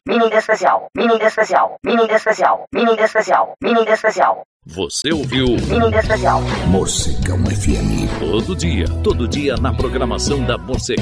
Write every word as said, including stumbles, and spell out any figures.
mini especial, mini especial, mini especial, mini especial, mini especial. Você ouviu Mini especial. Morcegão F M. Todo dia, todo dia na programação da Morcegão